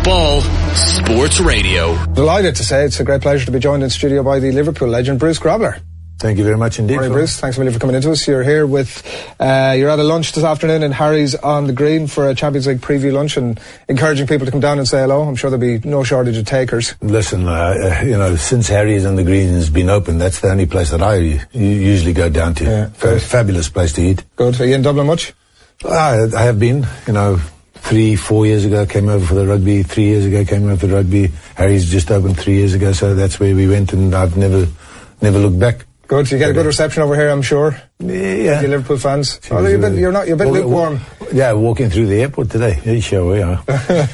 Ball Sports Radio. Delighted to say it's a great pleasure to be joined in studio by the Liverpool legend Bruce Grobbelaar. Thank you very much indeed. Morning, Bruce. Thanks a million for coming into us. You're here with, you're at a lunch this afternoon in Harry's on the Green for a Champions League preview lunch and encouraging people to come down and say hello. I'm sure there'll be no shortage of takers. Listen, since Harry's on the Green has been open, that's the only place that I usually go down to. Yeah, fabulous place to eat. Good. Are you in Dublin much? I have been, 3-4 years ago I came over for the rugby, 3 years ago I came over for the rugby. Harry's just opened 3 years ago, so that's where we went, and I've never looked back. Good. You get a good reception over here, I'm sure. Yeah. You Liverpool fans. Although you're a bit lukewarm. Yeah, walking through the airport today. Yeah, sure we are.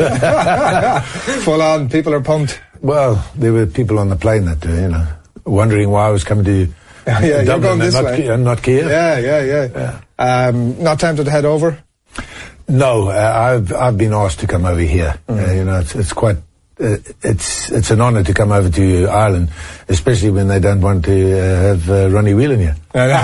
Full on. People are pumped. Well, there were people on the plane that, wondering why I was coming to Dublin you're going this way. And not Kiev. Yeah. Not tempted to head over? No, I've been asked to come over here. It's quite. It's an honour to come over to Ireland, especially when they don't want to have Ronnie Whelan here.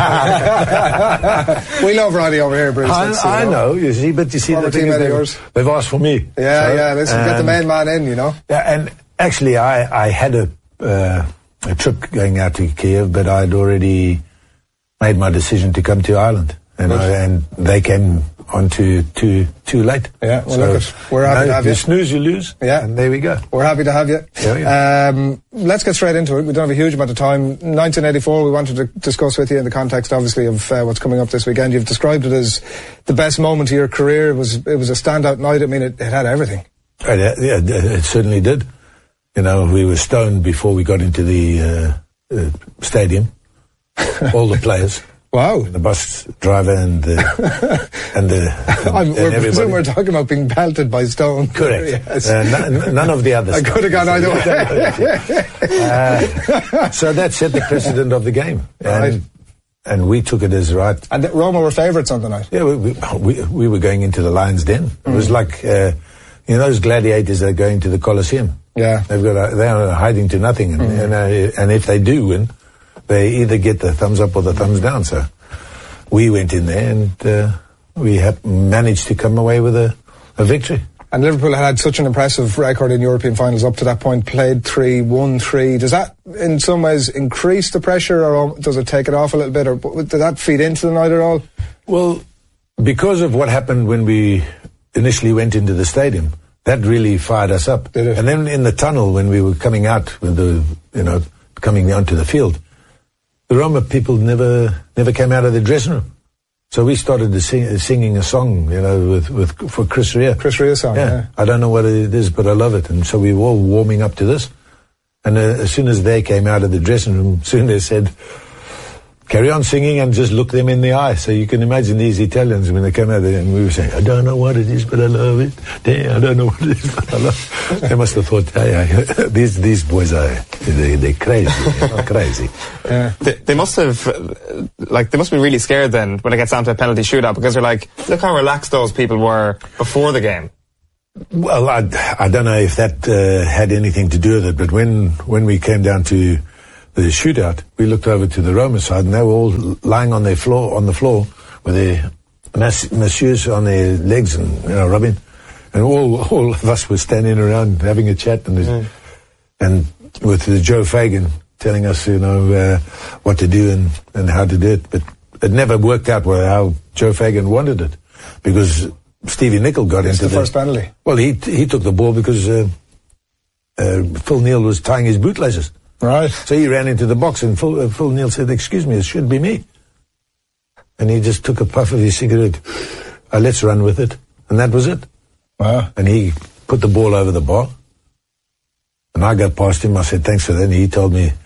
We love Ronnie over here, Bruce. I know, you see, but you see the thing is they've asked for me. Let's get the main man in, Yeah, and actually I had a trip going out to Kiev, but I'd already made my decision to come to Ireland, and they came on too late. Yeah, well, we're happy to have you. You snooze, you lose. Yeah. And there we go. We're happy to have you. Let's get straight into it. We don't have a huge amount of time. 1984, we wanted to discuss with you in the context, obviously, of what's coming up this weekend. You've described it as the best moment of your career. It was a standout night. I mean, it had everything. Yeah, it certainly did. We were stoned before we got into the stadium. All the players. Wow. The bus driver and we're talking about being pelted by stone. Correct. Yes. None of the others. I could have gone either way. So that set the precedent of the game. And we took it as right. And Roma were favourites on the night. Yeah, we were going into the Lion's Den. It was like, those gladiators that go into the Colosseum. Yeah. They are hiding to nothing. And if they do win, they either get the thumbs up or the thumbs down. So we went in there and we managed to come away with a victory. And Liverpool had such an impressive record in European finals up to that point, played 3, won 3. Does that in some ways increase the pressure, or does it take it off a little bit, or did that feed into the night at all? Well, because of what happened when we initially went into the stadium, that really fired us up. Did it? And then in the tunnel when we were coming out with coming onto the field, the Roma people never came out of the dressing room. So we started singing a song, for Chris Rea. Chris Rea's song, yeah. I don't know what it is, but I love it. And so we were all warming up to this. And as soon as they came out of the dressing room, soon they said, carry on singing and just look them in the eye. So you can imagine these Italians when they came out there and we were saying, I don't know what it is, but I love it. Damn, I don't know what it is, but I love it. They must have thought, these boys they're crazy. They're not crazy. They must have, they must be really scared then when it gets down to a penalty shootout, because they're like, look how relaxed those people were before the game. Well, I don't know if that had anything to do with it, but when we came down to the shootout, we looked over to the Roma side and they were all lying on the floor with their masseurs on their legs and rubbing, and all of us were standing around having a chat and with Joe Fagan telling us what to do and how to do it, but it never worked out how Joe Fagan wanted it, because Stevie Nicol got into the first penalty. Well, he took the ball because Phil Neal was tying his bootlaces. Right. So he ran into the box and Phil Neal said, excuse me, it should be me. And he just took a puff of his cigarette. Let's run with it. And that was it. Wow. And he put the ball over the bar. And I got past him. I said, thanks for that. And he told me,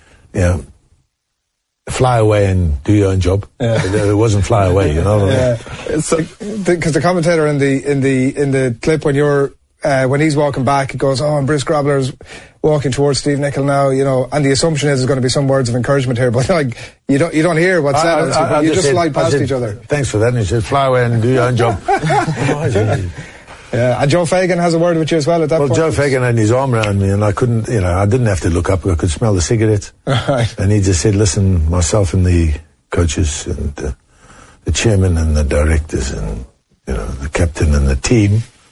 fly away and do your own job. Yeah. It wasn't fly away, Yeah. Because the commentator in the clip when he's walking back, he goes, and Bruce Grobbelaar's walking towards Steve Nicol now, and the assumption is there's going to be some words of encouragement here, but you don't hear what's said. You just slide past each other. Thanks for that. And he said, fly away and do your own job. Yeah, and Joe Fagan has a word with you as well at that point. Well, Joe Fagan had his arm around me and I couldn't, I didn't have to look up. I could smell the cigarettes. Right. And he just said, listen, myself and the coaches and the chairman and the directors and, the captain and the team,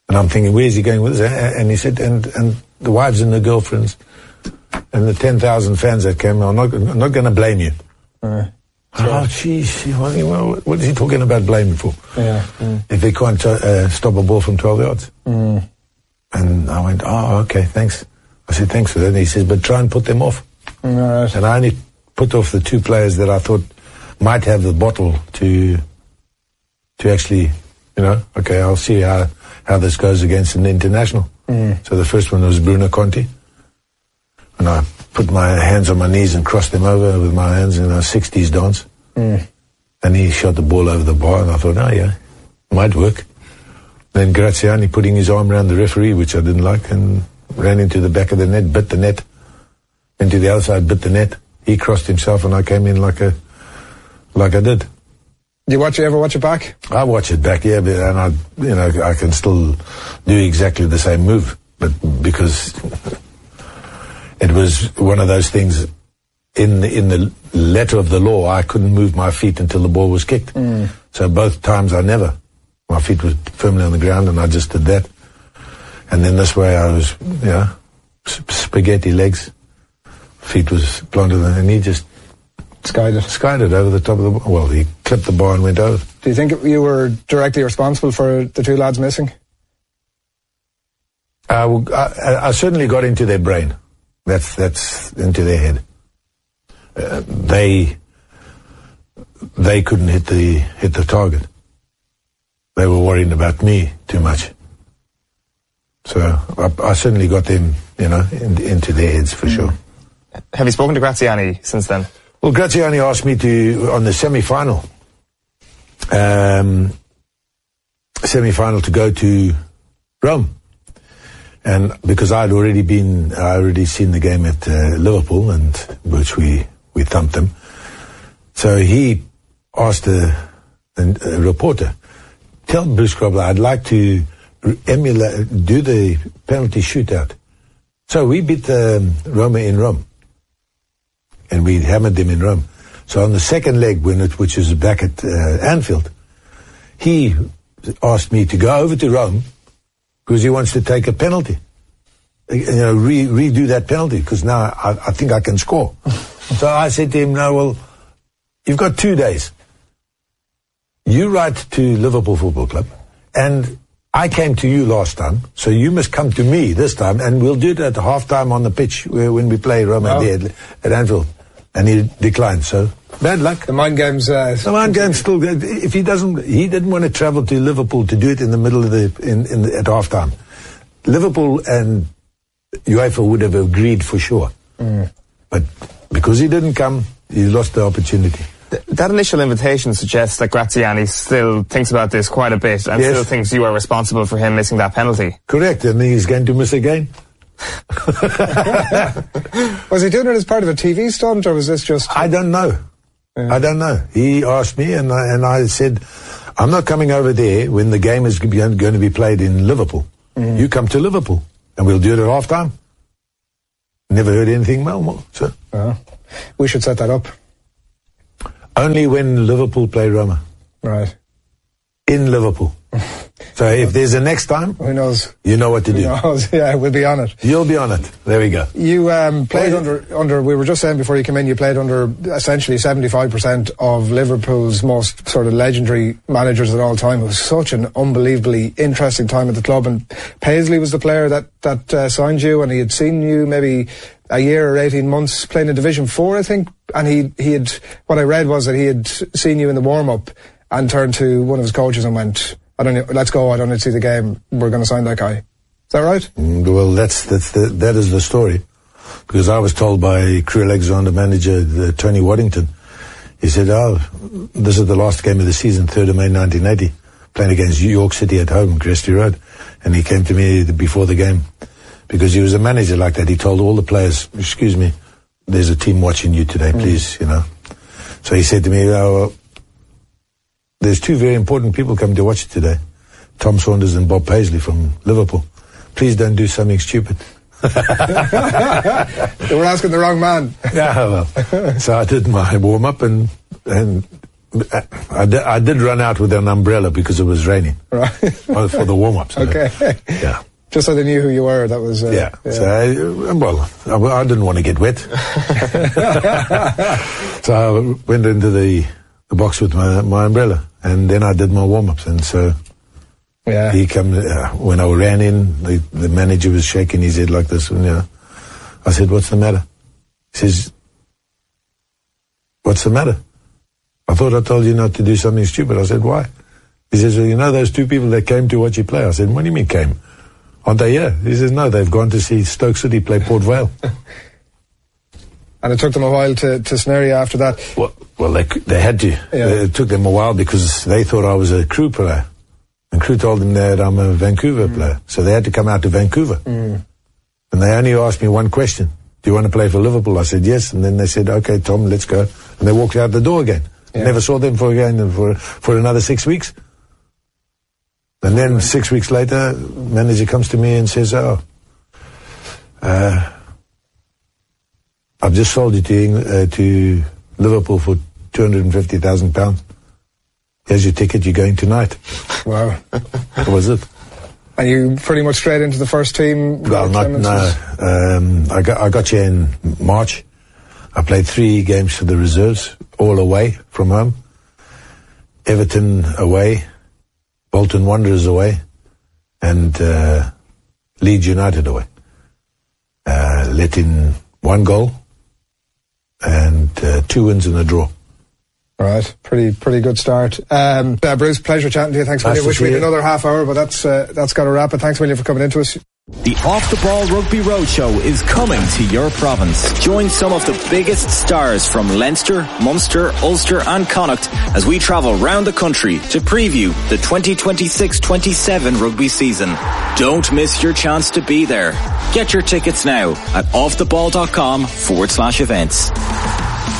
And I'm thinking, where's he going with this? And he said, and the wives and the girlfriends and the 10,000 fans that came, I'm not going to blame you. Sure. Oh, jeez. Well, what is he talking about blaming for? Yeah. If they can't stop a ball from 12 yards. And I went, oh, okay, thanks. I said, thanks for that. And he says, but try and put them off. Right. And I only put off the 2 players that I thought might have the bottle to actually, okay, I'll see how this goes against an international. So the first one was Bruno Conti. And I put my hands on my knees and crossed them over with my hands in a 60s dance. And he shot the ball over the bar, and I thought, oh yeah, might work. Then Graziani putting his arm around the referee, which I didn't like, and ran into the back of the net, bit the net. Into the other side, bit the net. He crossed himself, and I came in like I did. Do you ever watch it back? I watch it back, yeah, and I can still do exactly the same move, but because it was one of those things in the letter of the law, I couldn't move my feet until the ball was kicked. So both times my feet were firmly on the ground, and I just did that. And then this way I was, spaghetti legs, feet was planted, and he just skied it over the top of the ball. Well, he clipped the bar and went over. Do you think you were directly responsible for the 2 lads missing? I certainly got into their brain. That's into their head. They couldn't hit the target. They were worrying about me too much. So I certainly got them, into their heads for sure. Have you spoken to Graziani since then? Well, Graziani asked me on the semi-final to go to Rome. And because I had already seen the game at Liverpool, and which we thumped them. So he asked a reporter, tell Bruce Grobbelaar I'd like to do the penalty shootout. So we beat Roma in Rome. And we hammered them in Rome. So on the second leg, which is back at Anfield, he asked me to go over to Rome because he wants to take a penalty. Redo that penalty, because now I think I can score. So I said to him, no, well, you've got 2 days. You write to Liverpool Football Club, and I came to you last time, so you must come to me this time, and we'll do it at half-time on the pitch when we play Roma at Anfield. And he declined, so bad luck. The mind game's... The mind game's still good. If he didn't want to travel to Liverpool to do it in the middle of at half-time. Liverpool and UEFA would have agreed for sure. But because he didn't come, he lost the opportunity. That initial invitation suggests that Graziani still thinks about this quite a bit and still thinks you are responsible for him missing that penalty. Correct, and he's going to miss again. Was he doing it as part of a TV stunt, or was this just... I don't know. Yeah. I don't know. He asked me, and I said, I'm not coming over there when the game is going to be played in Liverpool. You come to Liverpool, and we'll do it at half-time. Never heard anything more. So. We should set that up. Only when Liverpool play Roma. Right. In Liverpool. So if there's a next time, who knows? You know what to do. Who knows? Yeah, we'll be on it. You'll be on it. There we go. You played under. We were just saying before you came in, you played under essentially 75% of Liverpool's most sort of legendary managers at all time. It was such an unbelievably interesting time at the club. And Paisley was the player that signed you, and he had seen you maybe a year or 18 months playing in Division 4, I think. And he had, what I read was that he had seen you in the warm up and turned to one of his coaches and went, let's go, I don't need to see the game, we're going to sign that guy. Is that right? Well, that is the story. Because I was told by Crewe Alexander manager Tony Waddington, he said, this is the last game of the season, 3rd of May 1980, playing against York City at home, Cresty Road. And he came to me before the game, because he was a manager like that. He told all the players, excuse me, there's a team watching you today, please, So he said to me, there's 2 very important people coming to watch it today, Tom Saunders and Bob Paisley from Liverpool. Please don't do something stupid. They were asking the wrong man. Yeah, well, so I did my warm-up and I did run out with an umbrella because it was raining. Right. For the warm-ups. Okay. Yeah. Just so they knew who you were. That was. Yeah. So I didn't want to get wet. So I went into the box with my umbrella, and then I did my warm-ups, and so. Yeah. He came when I ran in. The manager was shaking his head like this, and I said, "What's the matter?" He says, "What's the matter?" I thought I told you not to do something stupid. I said, "Why?" He says, "Well, those two people that came to watch you play." I said, "What do you mean came? Aren't they here?" He says, "No, they've gone to see Stoke City play Port Vale." And it took them a while to snare you after that. Well, they had to. Yeah. It took them a while because they thought I was a Crew player. And Crew told them that I'm a Vancouver player. So they had to come out to Vancouver. And they only asked me one question. "Do you want to play for Liverpool?" I said, "Yes." And then they said, "Okay, Tom, let's go." And they walked out the door again. Yeah. Never saw them for another 6 weeks. And then 6 weeks later, manager comes to me and says, "I've just sold you to Liverpool for £250,000. Here's your ticket, you're going tonight." Wow. That was it. And you pretty much straight into the first team? Well, I got here in March. I played 3 games for the reserves, all away from home. Everton away, Bolton Wanderers away, and Leeds United away. Let in 1 goal and 2 wins and a draw. All right, pretty good start. Bruce, pleasure chatting to you. Thanks, William. Wish we had another half hour, but that's got to wrap it. Thanks, William, for coming into us. The Off the Ball Rugby Roadshow is coming to your province. Join some of the biggest stars from Leinster, Munster, Ulster and Connacht as we travel round the country to preview the 2026-27 rugby season. Don't miss your chance to be there. Get your tickets now at offtheball.com/events.